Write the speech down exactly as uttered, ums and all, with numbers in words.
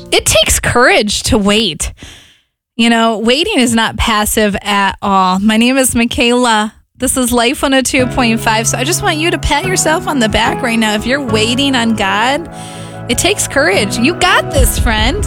It takes courage to wait. You know, waiting is not passive at all. My name is Michaela. This is Life one oh two point five. So I just want you to pat yourself on the back right now. If you're waiting on God, it takes courage. You got this, friend.